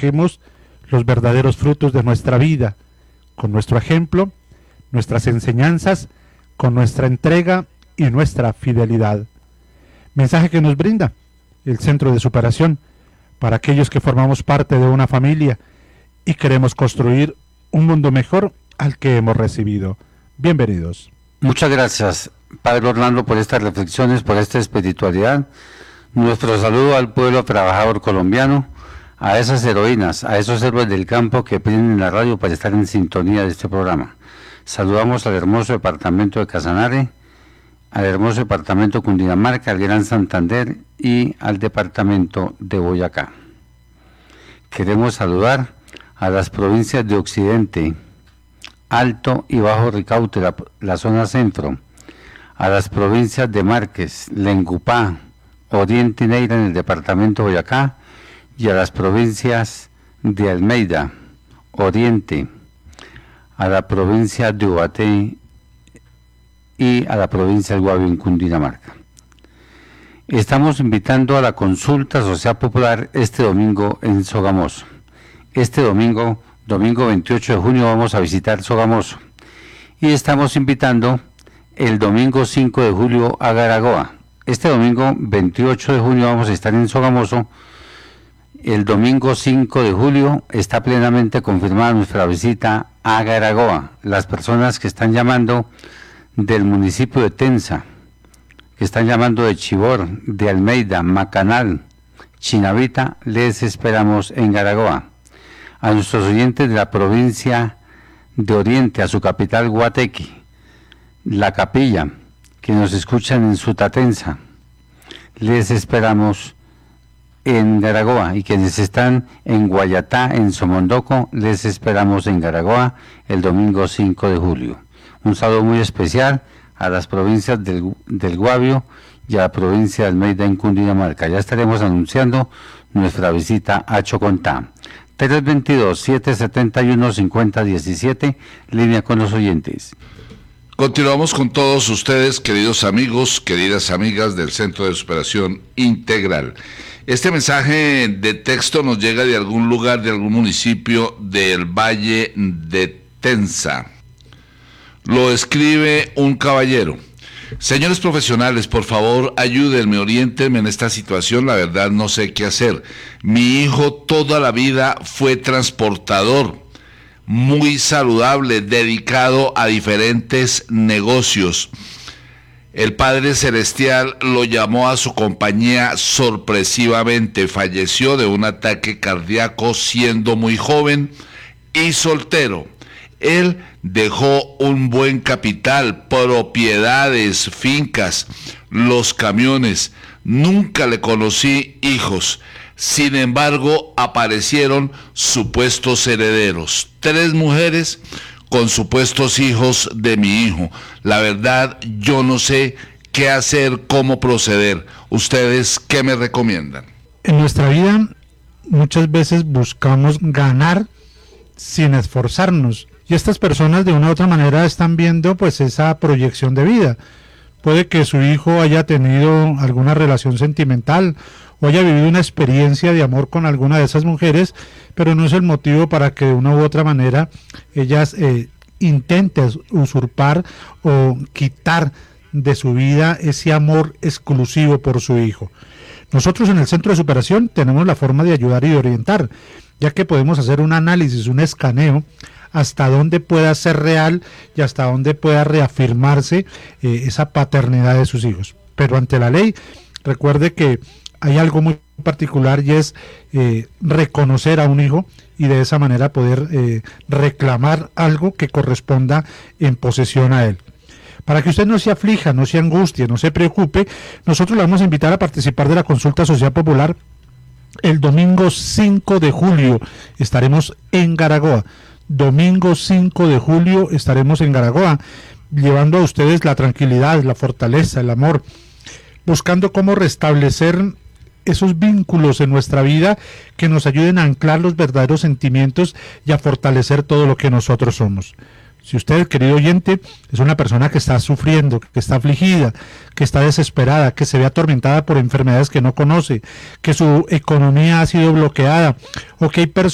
reflejemos los verdaderos frutos de nuestra vida, con nuestro ejemplo, nuestras enseñanzas, con nuestra entrega y nuestra fidelidad. Mensaje que nos brinda el Centro de Superación para aquellos que formamos parte de una familia y queremos construir un mundo mejor al que hemos recibido. Bienvenidos. Muchas gracias, Padre Orlando, por estas reflexiones, por esta espiritualidad. Nuestro saludo al pueblo trabajador colombiano, a esas heroínas, a esos héroes del campo que prenden la radio para estar en sintonía de este programa. Saludamos al hermoso departamento de Casanare, al hermoso departamento de Cundinamarca, al Gran Santander y al departamento de Boyacá. Queremos saludar a las provincias de Occidente, Alto y Bajo Ricaute, la zona centro, a las provincias de Márquez, Lengupá, Oriente y Neira en el departamento de Boyacá, y a las provincias de Almeida, Oriente, a la provincia de Ubaté y a la provincia del Guavio en Cundinamarca. Estamos invitando a la consulta social popular este domingo en Sogamoso. Este domingo 28 de junio, vamos a visitar Sogamoso. Y estamos invitando el domingo 5 de julio a Garagoa. Este domingo 28 de junio vamos a estar en Sogamoso. El domingo 5 de julio está plenamente confirmada nuestra visita a Garagoa. Las personas que están llamando del municipio de Tensa, que están llamando de Chibor, de Almeida, Macanal, Chinavita, les esperamos en Garagoa. A nuestros oyentes de la provincia de Oriente, a su capital Guateque, La Capilla, que nos escuchan en Sutatensa, les esperamos en Garagoa, y quienes están en Guayatá, en Somondoco, les esperamos en Garagoa el domingo 5 de julio. Un saludo muy especial a las provincias del Guavio y a la provincia de Almeida en Cundinamarca. Ya estaremos anunciando nuestra visita a Chocontá. 322-771-5017, línea con los oyentes. Continuamos con todos ustedes, queridos amigos, queridas amigas del Centro de Superación Integral. Este mensaje de texto nos llega de algún lugar, de algún municipio del Valle de Tensa. Lo escribe un caballero. Señores profesionales, por favor, ayúdenme, oriéntenme en esta situación, la verdad no sé qué hacer. Mi hijo toda la vida fue transportador, muy saludable, dedicado a diferentes negocios. El Padre Celestial lo llamó a su compañía sorpresivamente. Falleció de un ataque cardíaco siendo muy joven y soltero. Él dejó un buen capital, propiedades, fincas, los camiones. Nunca le conocí hijos. Sin embargo, aparecieron supuestos herederos. 3 mujeres con supuestos hijos de mi hijo. La verdad, yo no sé qué hacer, cómo proceder. ¿Ustedes qué me recomiendan? En nuestra vida muchas veces buscamos ganar sin esforzarnos. Y estas personas de una u otra manera están viendo pues esa proyección de vida. Puede que su hijo haya tenido alguna relación sentimental o haya vivido una experiencia de amor con alguna de esas mujeres, pero no es el motivo para que de una u otra manera ellas intenten usurpar o quitar de su vida ese amor exclusivo por su hijo. Nosotros en el Centro de Superación tenemos la forma de ayudar y de orientar, ya que podemos hacer un análisis, un escaneo, hasta dónde pueda ser real y hasta dónde pueda reafirmarse esa paternidad de sus hijos. Pero ante la ley, recuerde que hay algo muy particular y es reconocer a un hijo y de esa manera poder reclamar algo que corresponda en posesión a él. Para que usted no se aflija, no se angustie, no se preocupe, nosotros le vamos a invitar a participar de la consulta social popular el domingo 5 de julio. Estaremos en Garagoa. Domingo 5 de julio estaremos en Garagoa, llevando a ustedes la tranquilidad, la fortaleza, el amor, buscando cómo restablecer esos vínculos en nuestra vida que nos ayuden a anclar los verdaderos sentimientos y a fortalecer todo lo que nosotros somos. Si usted, querido oyente, es una persona que está sufriendo, que está afligida, que está desesperada, que se ve atormentada por enfermedades que no conoce, que su economía ha sido bloqueada, o que hay personas